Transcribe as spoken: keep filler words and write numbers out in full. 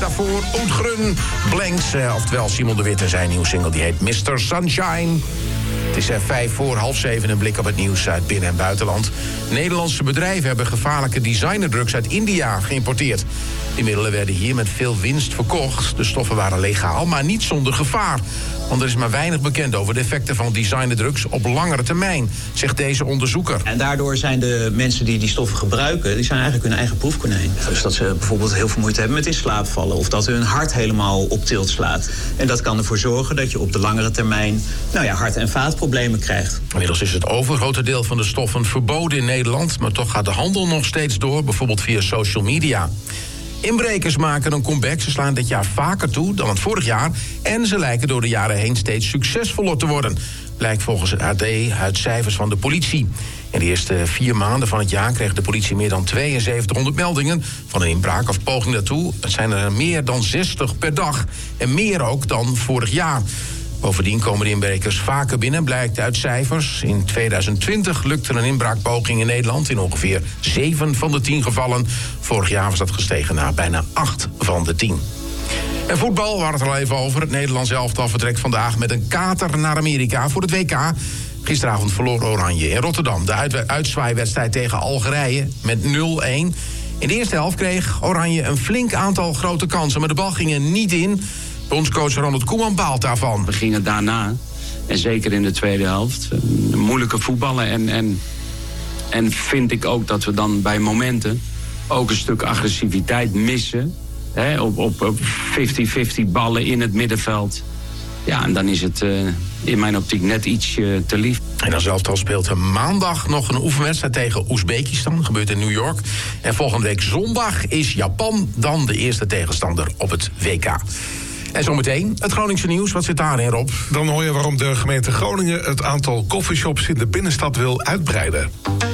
Daarvoor Oudgrun, Blanks, uh, oftewel Simon de Wit en zijn nieuwe single die heet mister Sunshine. Het is er vijf voor half zeven, een blik op het nieuws uit binnen- en buitenland. Nederlandse bedrijven hebben gevaarlijke designerdrugs uit India geïmporteerd. Die middelen werden hier met veel winst verkocht. De stoffen waren legaal, maar niet zonder gevaar. Want er is maar weinig bekend over de effecten van designerdrugs op langere termijn, zegt deze onderzoeker. En daardoor zijn de mensen die die stoffen gebruiken, die zijn eigenlijk hun eigen proefkonijn. Dus dat ze bijvoorbeeld heel veel moeite hebben met in slaap vallen, of dat hun hart helemaal op tilt slaat. En dat kan ervoor zorgen dat je op de langere termijn nou ja, hart- en vaatproblemen krijgt. Inmiddels is het overgrote deel van de stoffen verboden in Nederland, maar toch gaat de handel nog steeds door, bijvoorbeeld via social media. Inbrekers maken een comeback. Ze slaan dit jaar vaker toe dan het vorig jaar. En ze lijken door de jaren heen steeds succesvoller te worden. Blijkt volgens het A D uit cijfers van de politie. In de eerste vier maanden van het jaar kreeg de politie meer dan tweeënzevenhonderd meldingen van een inbraak of poging daartoe. Het zijn er meer dan zestig per dag. En meer ook dan vorig jaar. Bovendien komen de inbrekers vaker binnen, blijkt uit cijfers. In tweeduizend twintig lukte een inbraakpoging in Nederland in ongeveer zeven van de tien gevallen. Vorig jaar was dat gestegen naar bijna acht van de tien. En voetbal, we hadden het er al even over. Het Nederlands elftal vertrekt vandaag met een kater naar Amerika voor het W K. Gisteravond verloor Oranje in Rotterdam de uit- uitzwaaiwedstrijd tegen Algerije met nul een. In de eerste helft kreeg Oranje een flink aantal grote kansen, maar de bal ging er niet in. Bondscoach Ronald Koeman baalt daarvan. We gingen daarna, en zeker in de tweede helft, moeilijke voetballen. En, en, en vind ik ook dat we dan bij momenten ook een stuk agressiviteit missen. Hè, op, op, op vijftig vijftig ballen in het middenveld. Ja, en dan is het uh, in mijn optiek net iets uh, te lief. En dan zelfs speelt er maandag nog een oefenwedstrijd tegen Oezbekistan. Gebeurt in New York. En volgende week zondag is Japan dan de eerste tegenstander op het W K. En zometeen het Groningse nieuws. Wat zit daarin, Rob? Dan hoor je waarom de gemeente Groningen het aantal coffeeshops in de binnenstad wil uitbreiden.